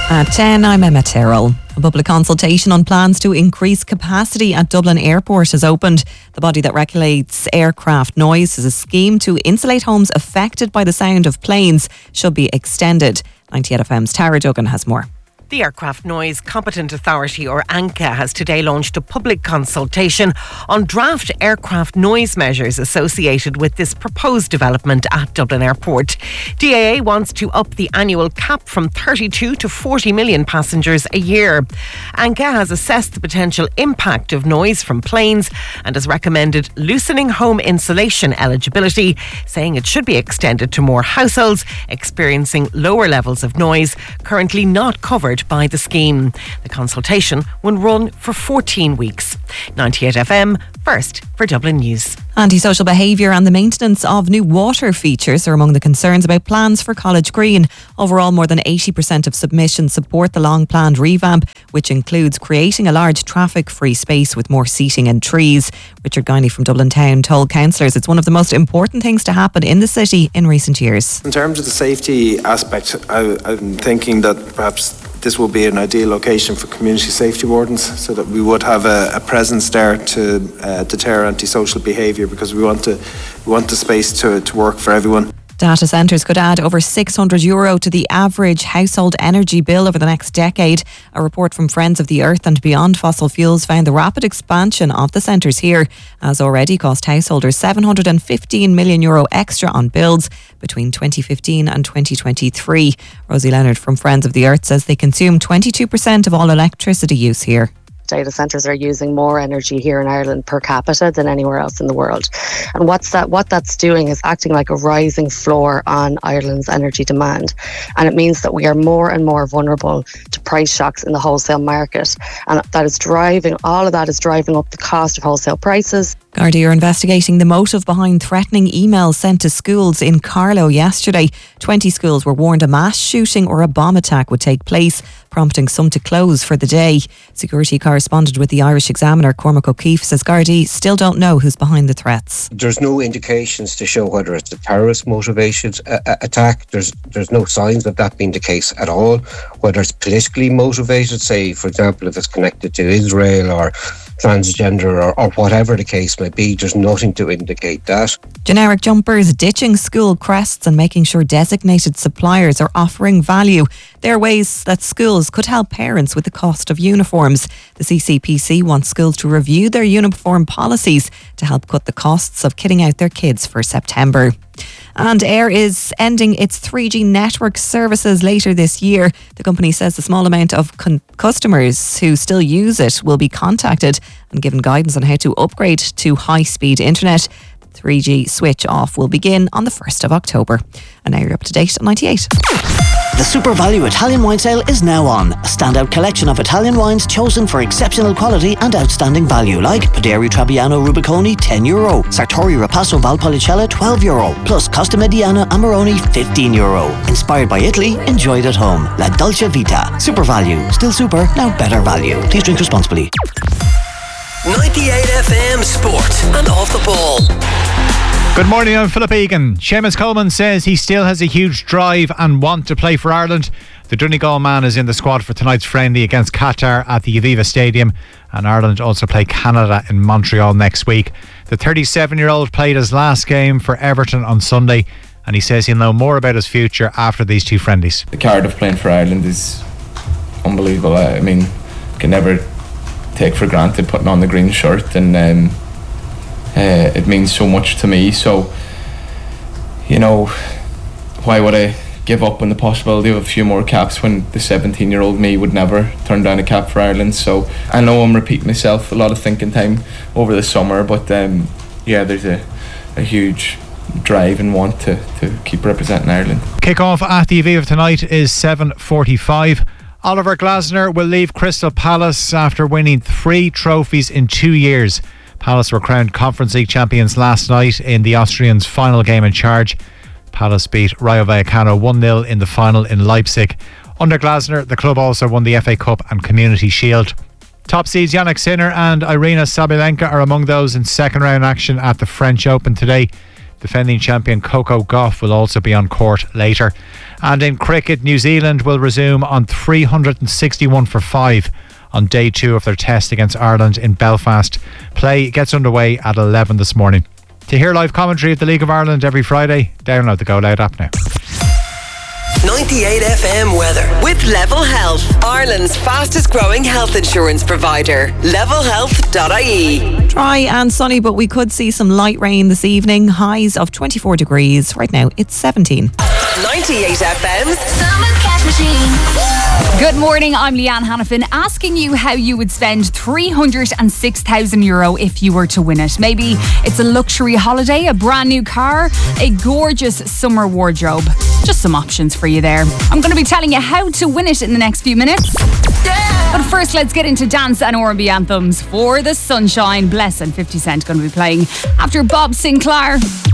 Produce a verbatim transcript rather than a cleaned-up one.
At ten, I'm Emma Terrell. A public consultation on plans to increase capacity at Dublin Airport has opened. The body that regulates aircraft noise says a scheme to insulate homes affected by the sound of planes should be extended. ninety-eight F M's Tara Duggan has more. The Aircraft Noise Competent Authority, or ANCA, has today launched a public consultation on draft aircraft noise measures associated with this proposed development at Dublin Airport. D A A wants to up the annual cap from thirty-two to forty million passengers a year. ANCA has assessed the potential impact of noise from planes and has recommended loosening home insulation eligibility, saying it should be extended to more households experiencing lower levels of noise currently not covered by the scheme. The consultation will run for fourteen weeks. ninety-eight F M, first for Dublin News. Antisocial behaviour and the maintenance of new water features are among the concerns about plans for College Green. Overall, more than eighty percent of submissions support the long-planned revamp, which includes creating a large traffic-free space with more seating and trees. Richard Guiney from Dublin Town told councillors it's one of the most important things to happen in the city in recent years. In terms of the safety aspect, I, I'm thinking that perhaps this will be an ideal location for community safety wardens, so that we would have a, a presence there to uh, deter antisocial behaviour, because we want to we want the space to, to work for everyone. Data centres could add over six hundred euro to the average household energy bill over the next decade. A report from Friends of the Earth and Beyond Fossil Fuels found the rapid expansion of the centres here has already cost householders seven hundred fifteen million euro extra on bills between twenty fifteen and twenty twenty-three. Rosie Leonard from Friends of the Earth says they consume twenty-two percent of all electricity use here. Data centres are using more energy here in Ireland per capita than anywhere else in the world. And what's that? What that's doing is acting like a rising floor on Ireland's energy demand. And it means that we are more and more vulnerable to price shocks in the wholesale market. And that is driving, all of that is driving up the cost of wholesale prices. Gardaí are investigating the motive behind threatening emails sent to schools in Carlow yesterday. twenty schools were warned a mass shooting or a bomb attack would take place, prompting some to close for the day. Security correspondent with the Irish Examiner, Cormac O'Keefe, says Gardaí still don't know who's behind the threats. There's no indications to show whether it's a terrorist motivated uh, attack. There's there's no signs of that being the case at all. Whether it's politically motivated, say, for example, if it's connected to Israel or transgender or, or whatever the case may be, there's nothing to indicate that. Generic jumpers ditching school crests and making sure designated suppliers are offering value. They're ways that schools could help parents with the cost of uniforms. The C C P C wants schools to review their uniform policies to help cut the costs of kitting out their kids for September. And Air is ending its three G network services later this year. The company says the small amount of con- customers who still use it will be contacted and given guidance on how to upgrade to high-speed internet. three G switch off will begin on the first of October. And now you're up to date at ninety-eight. The Super Value Italian Wine Sale is now on. A standout collection of Italian wines chosen for exceptional quality and outstanding value, like Paderi Trebbiano Rubiconi ten euro, Sartori Rapasso Valpolicella twelve euro, plus Costa Mediana Amarone fifteen euro. Inspired by Italy, enjoyed at home. La Dolce Vita. Super Value. Still super, now better value. Please drink responsibly. ninety-eight F M Sport and Off the Ball. Good morning, I'm Philip Egan. Seamus Coleman says he still has a huge drive and want to play for Ireland. The Donegal man is in the squad for tonight's friendly against Qatar at the Aviva Stadium, and Ireland also play Canada in Montreal next week. The thirty-seven-year-old played his last game for Everton on Sunday, and he says he'll know more about his future after these two friendlies. The card of playing for Ireland is unbelievable. I mean, can never take for granted putting on the green shirt, and um, uh, it means so much to me. So, you know, why would I give up on the possibility of a few more caps when the seventeen year old me would never turn down a cap for Ireland? So I know I'm repeating myself, a lot of thinking time over the summer, but um, yeah, there's a, a huge drive and want to, to keep representing Ireland. Kick-off at the Aviva tonight is seven forty-five. Oliver Glasner will leave Crystal Palace after winning three trophies in two years. Palace were crowned Conference League champions last night in the Austrians' final game in charge. Palace beat Rayo Vallecano one nil in the final in Leipzig. Under Glasner, the club also won the F A Cup and Community Shield. Top seeds Jannik Sinner and Irina Sabalenka are among those in second round action at the French Open today. Defending champion Coco Gauff will also be on court later. And in cricket, New Zealand will resume on three hundred sixty-one for five on day two of their test against Ireland in Belfast. Play gets underway at eleven this morning. To hear live commentary of the League of Ireland every Friday, download the Go Loud app now. ninety-eight F M weather with Level Health, Ireland's fastest growing health insurance provider. level health dot I E. Dry and sunny, but we could see some light rain this evening. Highs of twenty-four degrees. Right now it's seventeen. ninety-eight F M's Summer Cash Machine. Good morning, I'm Leanne Hannafin, asking you how you would spend three hundred six thousand euro if you were to win it. Maybe it's a luxury holiday, a brand new car, a gorgeous summer wardrobe. Just some options for you there. I'm going to be telling you how to win it in the next few minutes. But first, let's get into dance and R and B anthems. For the Sunshine, Bless and fifty Cent going to be playing after Bob Sinclair.